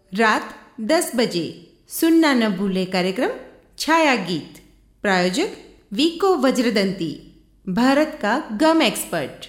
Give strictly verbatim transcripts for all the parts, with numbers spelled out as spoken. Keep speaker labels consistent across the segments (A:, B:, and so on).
A: रात दस बजे सुनना न भूले कार्यक्रम छाया गीत। प्रायोजक वीको वज्रदंती, भारत का गम एक्सपर्ट।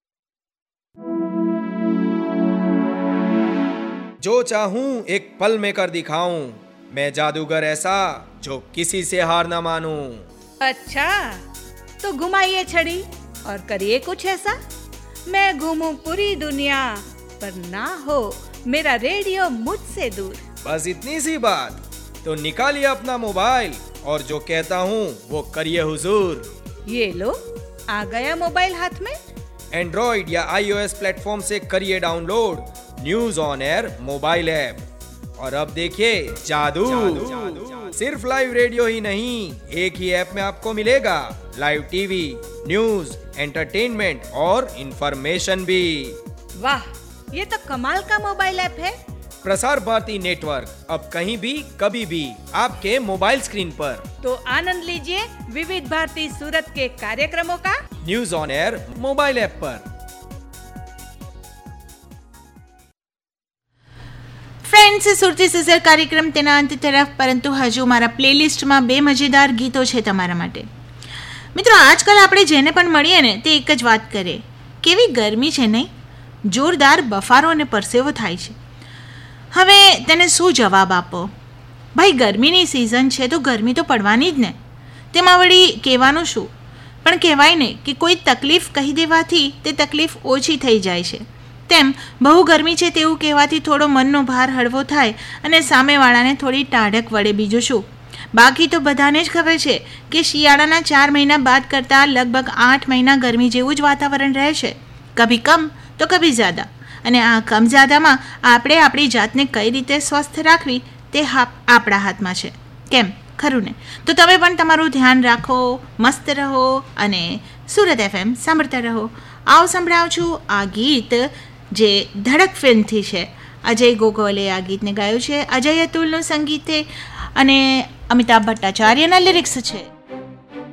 B: जो चाहूं एक पल में कर दिखाऊं, मैं जादूगर ऐसा जो किसी से हार ना मानूं।
C: अच्छा, तो घुमाइए छड़ी और करिए कुछ ऐसा, मैं घूमूं पूरी दुनिया पर ना हो मेरा रेडियो मुझसे दूर।
B: बस इतनी सी बात, तो निकालिए अपना मोबाइल और जो कहता हूँ वो करिए हुजूर।
C: ये लो, आ गया मोबाइल हाथ में।
B: एंड्रॉइड या आईओएस प्लेटफॉर्म से करिए download news on air mobile app, और अब देखिए जादू, जादू, जादू। सिर्फ लाइव रेडियो ही नहीं, एक ही ऐप में आपको मिलेगा लाइव टीवी, न्यूज, एंटरटेनमेंट और इंफॉर्मेशन भी।
C: वाह, ये तो कमाल का मोबाइल ऐप है।
B: प्रसार भारती नेटवर्क अब कहीं भी कभी भी आपके मोबाइल स्क्रीन पर।
C: तो आनंद लीजिए विविध भारती सूरत के कार्यक्रमों का
B: news on air mobile app पर।
D: ફ્રેન્ડ્સ, સુરતી સિઝર કાર્યક્રમ તેના અંત તરફ, પરંતુ હજુ મારા પ્લેલિસ્ટમાં બે મજેદાર ગીતો છે તમારા માટે. મિત્રો, આજકાલ આપણે જેને પણ મળીએ ને તે એક જ વાત કરે, કેવી ગરમી છે નહીં, જોરદાર બફારો અને પરસેવો થાય છે. હવે તેને શું જવાબ આપો? ભાઈ, ગરમીની સિઝન છે તો ગરમી તો પડવાની જ ને, તેમાં વળી કહેવાનું શું? પણ કહેવાય ને કે કોઈ તકલીફ કહી દેવાથી તે તકલીફ ઓછી થઈ જાય છે. તેમ બહુ ગરમી છે તેવું કહેવાથી થોડો મનનો ભાર હળવો થાય અને સામેવાળાને થોડી ટાઢક વળે, બીજું શું. બાકી તો બધાને જ ખબર છે કે શિયાળાના ચાર મહિના બાદ કરતાં લગભગ આઠ મહિના ગરમી જેવું જ વાતાવરણ રહે છે, કભી કમ તો કભી જ્યાદા. અને આ કમ જ્યાદામાં આપણે આપણી જાતને કઈ રીતે સ્વસ્થ રાખવી તે આપણા હાથમાં છે. કેમ, ખરું ને? તો તમે પણ તમારું ધ્યાન રાખો, મસ્ત રહો અને સુરત એફએમ સાંભળતા રહો. આવો સંભળાવું છું આ ગીત જે ધડક ફિલ્મથી છે. અજય ગોગોલે આ ગીતને ગાયું છે. અજય અતુલનું સંગીત છે અને અમિતાભ ભટ્ટાચાર્યના લિરિક્સ છે.